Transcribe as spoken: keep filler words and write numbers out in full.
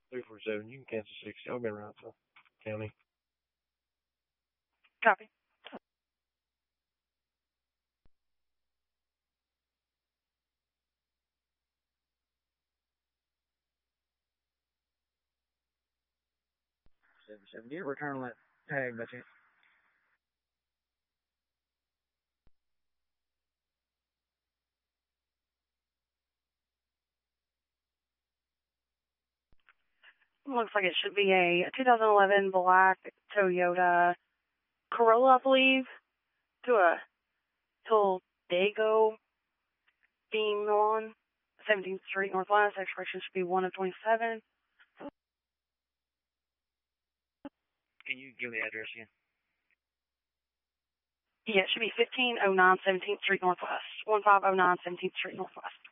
three four seven. You can cancel sixty. I've been around to county. Copy. seven seven. Do you return that tag by chance? Looks like it should be a two thousand eleven black Toyota Corolla, I believe, to a Talladega theme on seventeenth Street Northwest. Expiration should be one of twenty-seven. Can you give the address again? Yeah, it should be fifteen oh nine seventeenth Street Northwest. one five oh nine seventeenth Street Northwest.